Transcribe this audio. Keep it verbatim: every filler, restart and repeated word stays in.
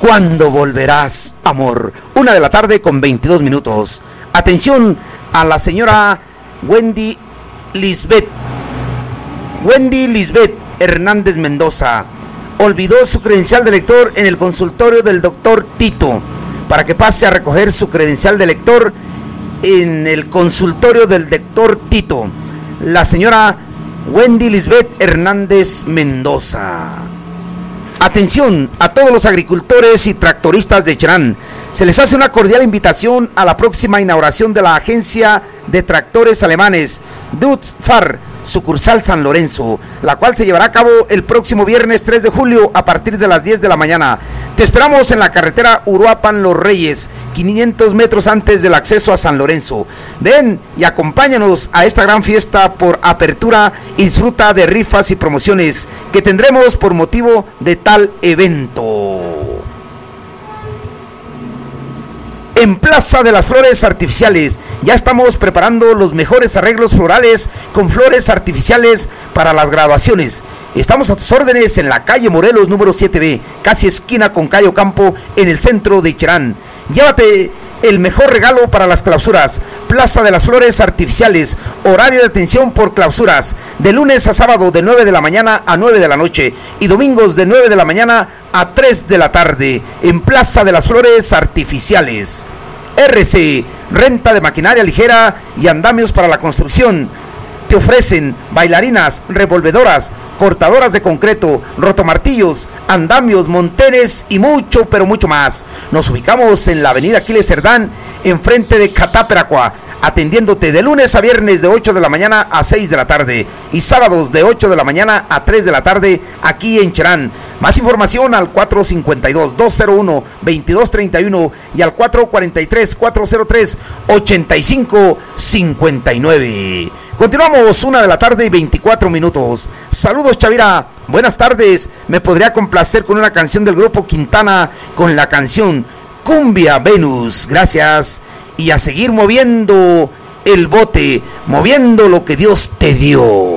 ¿Cuándo volverás, amor? Una de la tarde con veintidós minutos. Atención a la señora Wendy Lisbeth. Wendy Lisbeth Hernández Mendoza olvidó su credencial de lector en el consultorio del doctor Tito, para que pase a recoger su credencial de lector en el consultorio del doctor Tito. La señora Wendy Lisbeth Hernández Mendoza. Atención a todos los agricultores y tractoristas de Cherán. Se les hace una cordial invitación a la próxima inauguración de la agencia de tractores alemanes Deutz Fahr, sucursal San Lorenzo, la cual se llevará a cabo el próximo viernes tres de julio a partir de las diez de la mañana. Te esperamos en la carretera Uruapan Los Reyes, quinientos metros antes del acceso a San Lorenzo. Ven y acompáñanos a esta gran fiesta por apertura y disfruta de rifas y promociones que tendremos por motivo de tal evento. En Plaza de las Flores Artificiales ya estamos preparando los mejores arreglos florales con flores artificiales para las graduaciones. Estamos a tus órdenes en la calle Morelos número siete B, casi esquina con Cayo Campo, en el centro de Cherán. Llévate el mejor regalo para las clausuras. Plaza de las Flores Artificiales, horario de atención por clausuras, de lunes a sábado de nueve de la mañana a nueve de la noche y domingos de nueve de la mañana a tres de la tarde, en Plaza de las Flores Artificiales. R C, renta de maquinaria ligera y andamios para la construcción. Te ofrecen bailarinas, revolvedoras, cortadoras de concreto, rotomartillos, andamios, monteres y mucho, pero mucho más. Nos ubicamos en la avenida Aquiles Cerdán, enfrente de Cataperacua, atendiéndote de lunes a viernes de ocho de la mañana a seis de la tarde y sábados de ocho de la mañana a tres de la tarde aquí en Cherán. Más información al cuatro cinco dos, dos cero uno, veintidós treinta y uno y al cuatro cuatro tres, cuatro cero tres, ochenta y cinco cincuenta y nueve. Continuamos, una de la tarde y veinticuatro minutos. Saludos, Chavira. Buenas tardes. Me podría complacer con una canción del grupo Quintana con la canción Cumbia Venus. Gracias. Y a seguir moviendo el bote, moviendo lo que Dios te dio.